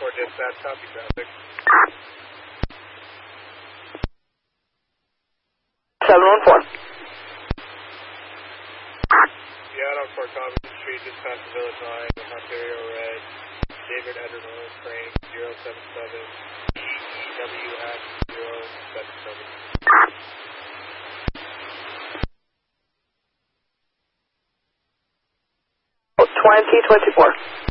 dispatch, copy traffic. 714. Seattle for Covington Street, dispatch to Village Line, Ontario Red, David Edward Willis Crane, 077, EWX 077. 2024.